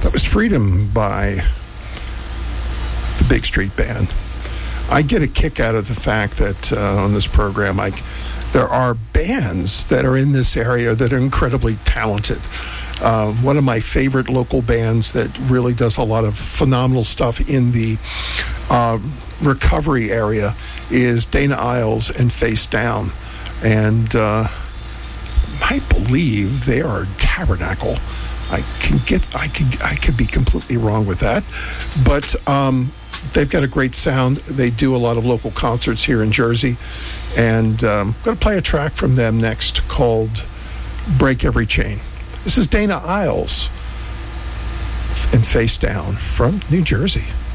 That was Freedom by the Big Street Band. I get a kick out of the fact that on this program, there are bands that are in this area that are incredibly talented. One of my favorite local bands that really does a lot of phenomenal stuff in the recovery area is Dana Isles and Face Down. And I believe they are Tabernacle. I could be completely wrong with that, but they've got a great sound. They do a lot of local concerts here in Jersey, and I'm going to play a track from them next called "Break Every Chain." This is Dana Isles and Face Down from New Jersey.